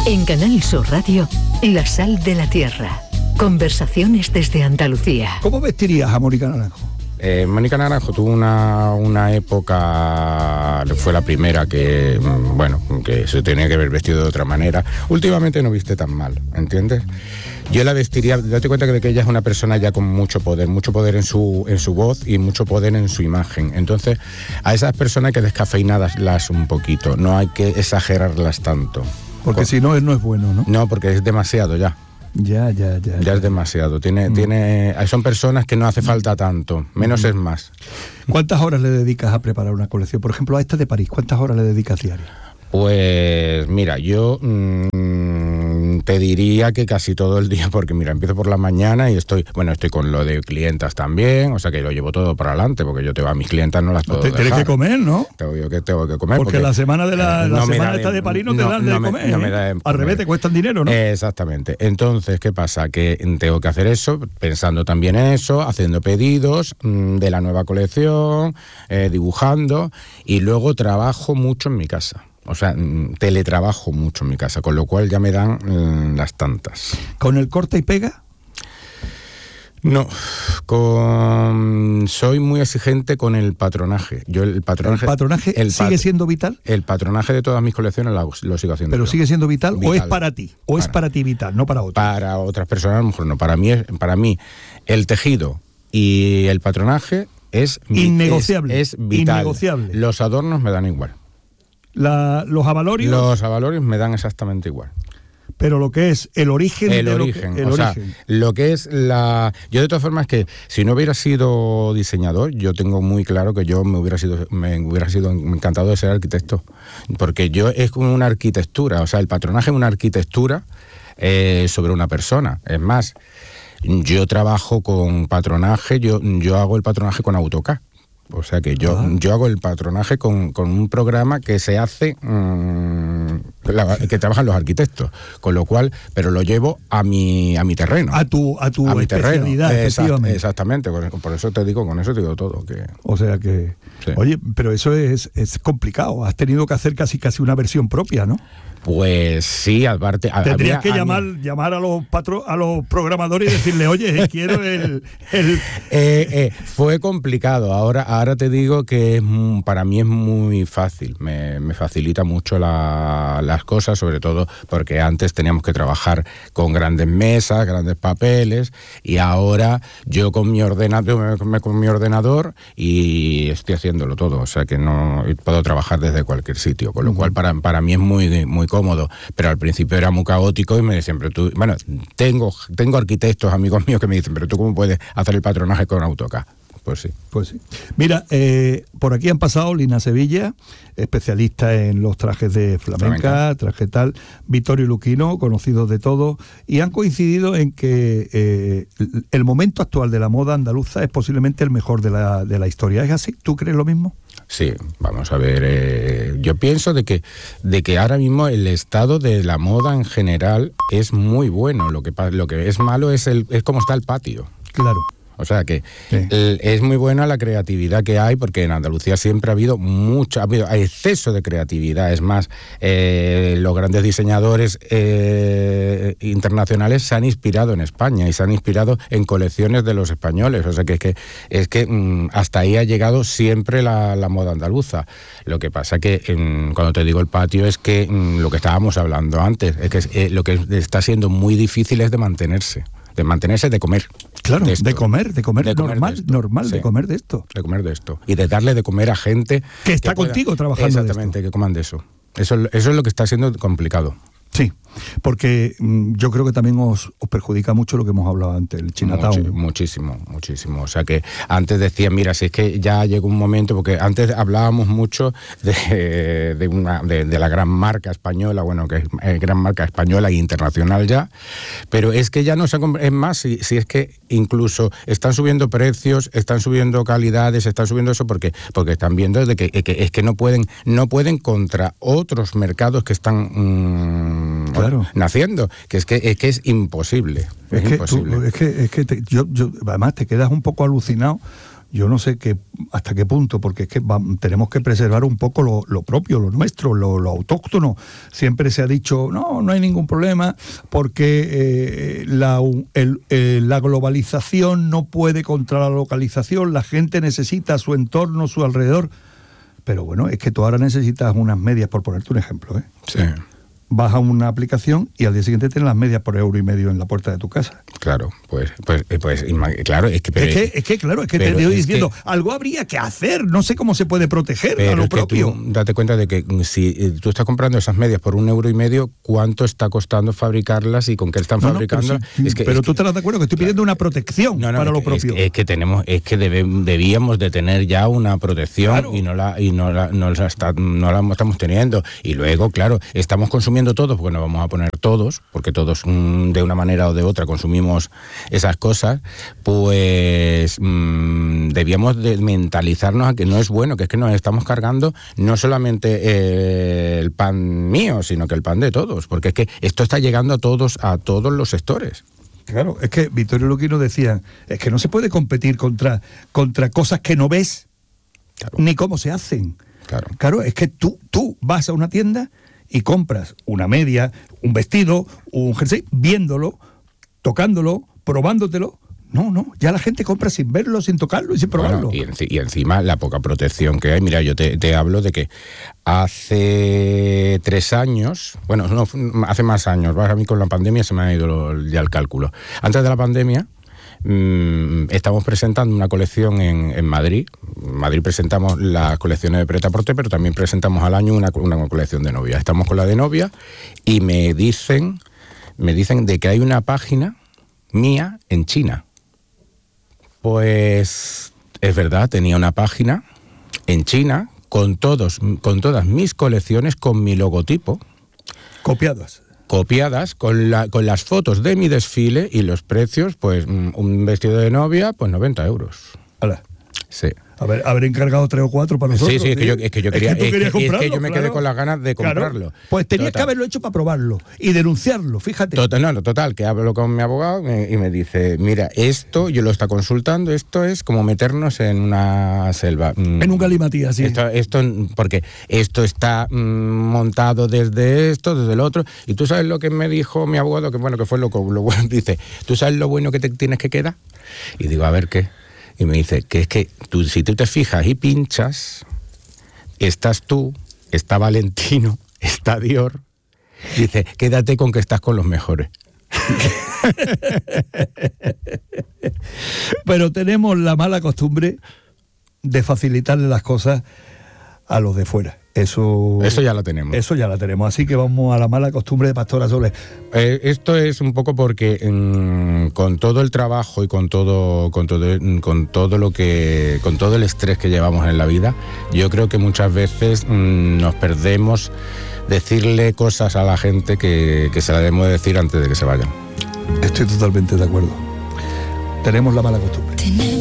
En Canal Sur Radio, La Sal de la Tierra. Conversaciones desde Andalucía. ¿Cómo vestirías a Mónica Naranjo? Mónica Naranjo tuvo una época, fue la primera que se tenía que haber vestido de otra manera. Últimamente no viste tan mal, ¿entiendes? Yo la vestiría, date cuenta de que ella es una persona ya con mucho poder en su voz y mucho poder en su imagen. Entonces, a esas personas hay que descafeinarlas un poquito, no hay que exagerarlas tanto. Porque si no, no es bueno, ¿no? No, porque es demasiado ya. Ya es demasiado. Son personas que no hace falta tanto. Menos es más. ¿Cuántas horas le dedicas a preparar una colección? Por ejemplo, a esta de París, ¿cuántas horas le dedicas diarias? Pues mira, yo te diría que casi todo el día, porque mira, empiezo por la mañana y estoy con lo de clientas también, o sea que lo llevo todo para adelante, porque yo a mis clientas no las puedo dejar. Tienes que comer, ¿no? Tengo que comer. Porque la semana de semana esta de París no te dan de comer. No me da Al revés, te cuestan dinero, ¿no? Exactamente. Entonces, ¿qué pasa? Que tengo que hacer eso, pensando también en eso, haciendo pedidos de la nueva colección, dibujando, y luego trabajo mucho en mi casa. O sea, teletrabajo mucho en mi casa, con lo cual ya me dan las tantas. ¿Con el corta y pega? No, soy muy exigente con el patronaje. ¿El patronaje sigue siendo vital? El patronaje de todas mis colecciones lo sigo haciendo. ¿Pero yo. sigue siendo vital o es para ti? ¿O es para ti vital, no para otros? Para otras personas a lo mejor no. Para mí el tejido y el patronaje es innegociable. Es vital. Innegociable. Los adornos me dan igual. ¿Los abalorios? Los abalorios me dan exactamente igual. Pero lo que es el origen... Lo que es la... Yo de todas formas que si no hubiera sido diseñador, yo tengo muy claro que me hubiera sido encantado de ser arquitecto. Porque es como una arquitectura, o sea, el patronaje es una arquitectura sobre una persona. Es más, yo trabajo con patronaje, yo hago el patronaje con AutoCAD. O sea que yo hago el patronaje con un programa que se hace, que trabajan los arquitectos, con lo cual, pero lo llevo a mi terreno. A tu especialidad, efectivamente. Exactamente, por eso te digo, con eso te digo todo. O sea que, sí. Oye, pero eso es complicado, has tenido que hacer casi una versión propia, ¿no? Pues sí, aparte... Tendrías que llamar a los programadores y decirle, oye, quiero el... Fue complicado. Ahora te digo que para mí es muy fácil. Me facilita mucho las cosas, sobre todo porque antes teníamos que trabajar con grandes mesas, grandes papeles, y ahora yo con mi ordenador y estoy haciéndolo todo. O sea que no puedo trabajar desde cualquier sitio, con lo cual para mí es muy cómodo, pero al principio era muy caótico y me decían, pero tú, tengo arquitectos, amigos míos que me dicen, pero tú cómo puedes hacer el patronaje con AutoCAD. Pues sí. Mira, por aquí han pasado Lina Sevilla, especialista en los trajes de flamenca, traje tal, Vittorio Luquino, conocidos de todos, y han coincidido en que el momento actual de la moda andaluza es posiblemente el mejor de la historia. ¿Es así? ¿Tú crees lo mismo? Sí, vamos a ver, yo pienso de que ahora mismo el estado de la moda en general es muy bueno. Lo que es malo es cómo está el patio. Claro. O sea que sí. Es muy buena la creatividad que hay, porque en Andalucía siempre ha habido hay exceso de creatividad. Es más, los grandes diseñadores internacionales se han inspirado en España y se han inspirado en colecciones de los españoles. O sea que hasta ahí ha llegado siempre la moda andaluza. Lo que pasa que cuando te digo el patio es que lo que estábamos hablando antes, es que lo que está siendo muy difícil es de mantenerse, de comer. Claro, de comer normal, sí, de comer de esto. De comer de esto. Y de darle de comer a gente que está contigo trabajando. Exactamente, que coman de eso. Eso es lo que está siendo complicado. Sí, porque yo creo que también os perjudica mucho lo que hemos hablado antes, el Chinatown. Muchísimo. O sea que antes decían, mira, si es que ya llegó un momento, porque antes hablábamos mucho de la gran marca española, que es gran marca española e internacional ya, pero es que ya no se es más, si es que incluso están subiendo precios, están subiendo calidades, están subiendo eso porque están viendo de que es que no pueden contra otros mercados que están naciendo, que es imposible. Yo además te quedas un poco alucinado yo no sé hasta qué punto, porque es que tenemos que preservar un poco lo propio, lo nuestro, lo autóctono. Siempre se ha dicho, no hay ningún problema, porque la globalización no puede contra la localización, la gente necesita su entorno, su alrededor. Pero bueno, es que tú ahora necesitas unas medias, por ponerte un ejemplo, ¿eh? Sí. Vas a una aplicación y al día siguiente tienes las medias por €1.50 en la puerta de tu casa. Claro, claro, es que te estoy diciendo, algo habría que hacer, no sé cómo se puede proteger a lo propio. Tú date cuenta de que si tú estás comprando esas medias por €1.50, ¿cuánto está costando fabricarlas y con qué están fabricando? Pero tú te das de acuerdo que estoy pidiendo una protección para lo propio. Debíamos de tener ya una protección, claro. y no la estamos teniendo. Y luego, claro, estamos consumiendo todos, porque nos vamos a poner todos, porque todos de una manera o de otra consumimos esas cosas, pues debíamos de mentalizarnos a que no es bueno, que es que nos estamos cargando no solamente el pan mío, sino que el pan de todos, porque es que esto está llegando a todos los sectores. Claro, es que Vittorio Luquino decía, es que no se puede competir contra cosas que no ves, claro, ni cómo se hacen. Claro, es que tú vas a una tienda y compras una media, un vestido, un jersey, viéndolo, tocándolo, probándotelo. No, ya la gente compra sin verlo, sin tocarlo y sin probarlo. Bueno, y encima la poca protección que hay. Mira, yo te hablo de que hace 3 años, bueno, no, hace más años, a mí con la pandemia se me ha ido ya el cálculo. Antes de la pandemia, estamos presentando una colección en Madrid. En Madrid presentamos las colecciones de prêt-à-porter, pero también presentamos al año una colección de novia. Estamos con la de novia y me dicen de que hay una página mía en China. Pues es verdad, tenía una página en China con todas mis colecciones, con mi logotipo. Copiadas con las fotos de mi desfile y los precios, pues un vestido de novia, pues 90 euros. ¿Hala? Sí. Haber encargado 3 o 4 para nosotros. Sí, es que yo me quedé claro, con las ganas de comprarlo. Claro. Pues tenías que haberlo hecho para probarlo y denunciarlo, fíjate. Total, que hablo con mi abogado y me dice, mira, esto, yo lo está consultando, esto es como meternos en una selva. En un galimatías, sí. Esto, porque esto está montado desde el otro. Y tú sabes lo que me dijo mi abogado, que bueno, que fue lo bueno, dice, ¿tú sabes lo bueno que te tienes que quedar? Y digo, a ver, ¿qué? Y me dice que es que si tú te fijas y pinchas, estás tú, está Valentino, está Dior. Dice, quédate con que estás con los mejores. Pero tenemos la mala costumbre de facilitarle las cosas a los de fuera. Eso ya lo tenemos. Eso ya la tenemos, así que vamos a la mala costumbre de Pastora Soler. Esto es un poco porque con todo el trabajo y con todo el estrés que llevamos en la vida, yo creo que muchas veces nos perdemos decirle cosas a la gente que se la debemos decir antes de que se vayan. Estoy totalmente de acuerdo. Tenemos la mala costumbre.